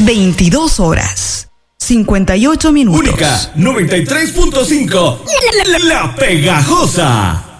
22 horas, 58 minutos. Única 93.5. La Pegajosa.